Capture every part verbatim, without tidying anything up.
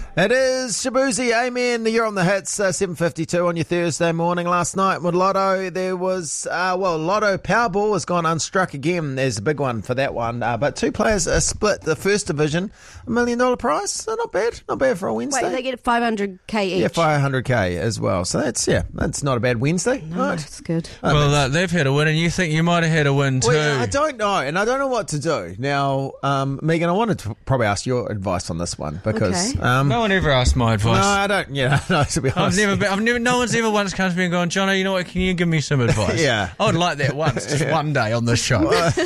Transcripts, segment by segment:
It is Shabuzi, amen. You're on the hits, uh, seven fifty-two on your Thursday morning. Last night with Lotto, there was, uh, well, Lotto Powerball has gone unstruck again. There's a big one for that one. Uh, but two players uh, split the first division, a million dollar prize. So not bad, not bad for a Wednesday. Wait, they get five hundred k each? Yeah, five hundred k as well. So that's, yeah, that's not a bad Wednesday. No, right. that's good. Oh, well, that's, uh, they've had a win, and you think you might have had a win too. well, I don't know, and I don't know what to do. Now, um, Megan, I wanted to probably ask your advice on this one because... Okay. Um, no one ever asked my advice. No, I don't. Yeah, no. To be I've honest, never, been, I've never. No one's ever once come to me and gone, Jono, you know what? Can you give me some advice? Yeah. I would like that once, just Yeah. one day on this show.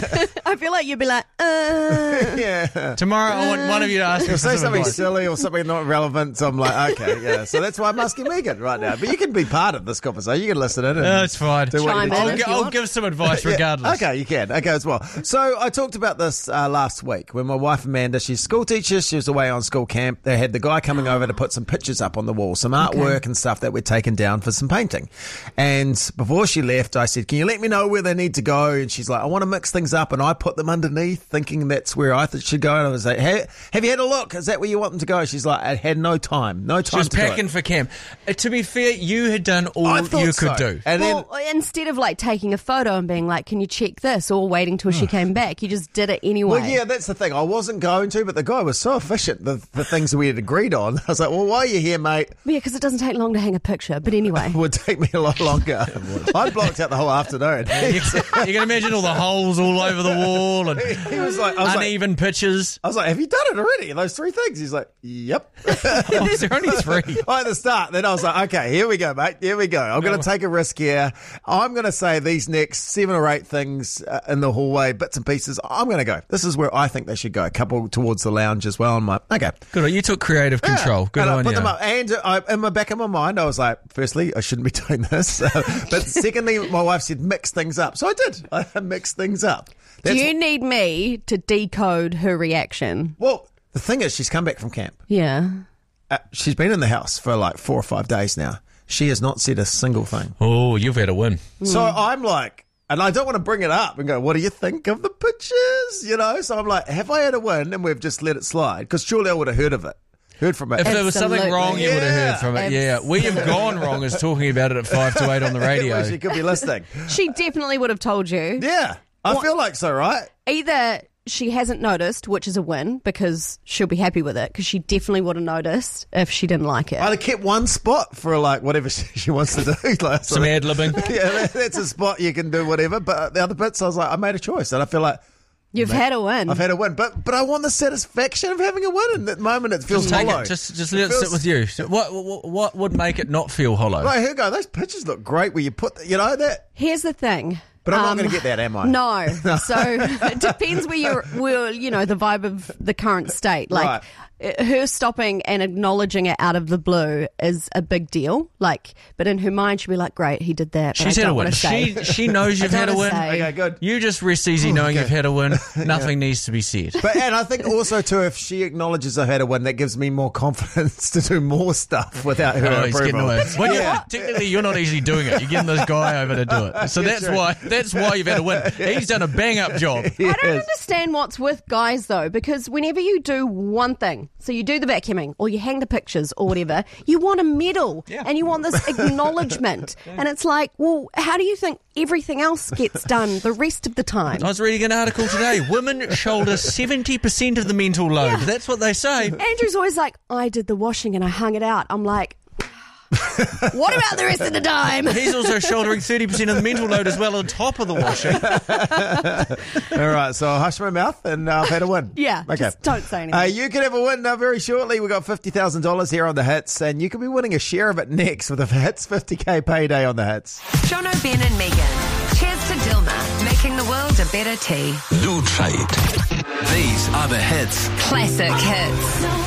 I feel like you'd be like, uh. yeah. Tomorrow, I want one of you to ask me You'll for say some something advice. silly or something not relevant, so I'm like, okay, yeah. So that's why I'm asking Megan right now. But you can be part of this conversation. You can listen in. And No, it's fine. do what Chime you in need I'll, to if do. gi- you I'll want. give some advice Yeah, regardless. okay, you can. Okay, as well. So I talked about this uh, last week when my wife Amanda, she's a school teacher, she was away on school camp. They had the guy coming over to put some pictures up on the wall, some artwork and stuff that we'd taken down for some painting. And before she left, I said, can you let me know where they need to go? And she's like, I want to mix things up. And I put them underneath thinking that's where I th- should go. And I was like, hey, have you had a look? Is that where you want them to go? She's like, I had no time. No She time was to do it. packing for camp. Uh, to be fair, you had done all I you thought could so. do. And then, Well, instead of like taking a photo and being like, can you check this, or waiting till she came back, you just did it anyway. well, yeah, that's the thing. I wasn't going to, but the guy was so efficient, the, the things that we had agreed on. I was like, well, why are you here, mate? Yeah, because it doesn't take long to hang a picture. But anyway. It would take me a lot longer. I blocked out the whole afternoon. You, you can imagine all the holes all over the wall and He was like, I was like, uneven pitches. I was like, have you done it already? Those three things? He's like, yep. Oh, is there only three? Right at the start. Then I was like, okay, here we go, mate. Here we go. I'm going to take a risk here. I'm going to say these next seven or eight things uh, in the hallway, bits and pieces. I'm going to go. This is where I think they should go. A couple towards the lounge as well. I'm like, okay. Good. You took creative control. Good and I on put you. them up. And I, in the back of my mind, I was like, firstly, I shouldn't be doing this. But secondly, my wife said, mix things up. So I did. I mixed things up. Do you need me to decode her reaction? Well, the thing is, she's come back from camp. Yeah. Uh, she's been in the house for like four or five days now. She has not said a single thing. Oh, you've had a win. So I'm like, and I don't want to bring it up and go, what do you think of the pictures? You know, so I'm like, have I had a win and we've just let it slide? Because surely I would have heard of it. Heard from it. If there was something Absolutely. wrong, you would have Yeah. heard from it. Yeah, we have gone wrong as talking about it at five to eight on the radio. Well, she could be listening. She definitely would have told you. Yeah, I What- feel like so, right? Either she hasn't noticed, which is a win, because she'll be happy with it, because she definitely would have noticed if she didn't like it. I'd have kept one spot for like whatever she, she wants to do. Like, Some ad libbing. yeah, that, that's a spot you can do whatever. But the other bits, I was like, I made a choice, and I feel like You've Mate, had a win. I've had a win. But but I want the satisfaction of having a win. And at the moment, it feels Just take hollow. it. Just, just let it, feels- sit with you. So what, what, what would make it not feel hollow? Right, here we go. Those pictures look great. Where you put, the, you know that. Here's the thing. But I'm Um, not going to get that, am I? No. So it depends where you're, where, you know, the vibe of the current state. Like, Right. her stopping and acknowledging it out of the blue is a big deal. Like, but in her mind, she'll be like, great, he did that. But She's I had a don't win. wanna say. She, she knows you've I had a don't win. wanna say. Okay, good. You just rest easy knowing Okay. you've had a win. Nothing needs to be said. But and I think also too, if she acknowledges I've had a win, that gives me more confidence to do more stuff without her Oh, he's getting approval. away. Well, Yeah. yeah. Technically, you're not actually doing it. You're getting this guy over to do it. So Yeah, that's true. why. That's why you've had a win. He's done a bang up job. I don't understand what's with guys though, because whenever you do one thing, so you do the vacuuming or you hang the pictures or whatever, you want a medal Yeah. and you want this acknowledgement. And it's like, well, how do you think everything else gets done the rest of the time? I was reading an article today. Women shoulder seventy percent of the mental load. Yeah. That's what they say. Andrew's always like, I did the washing and I hung it out. I'm like, what about the rest of the time? He's also shouldering thirty percent of the mental load as well on top of the washing. All right, so I'll hush my mouth and uh, I've had a win. Yeah, Okay. just don't say anything. Uh, you could have a win uh, very shortly. We've got fifty thousand dollars here on the Hits, and you could be winning a share of it next with a Hits fifty K payday on the Hits. Jono, Ben and Megan. Cheers to Dilma, making the world a better tea. New trade. These are the hits. Classic hits.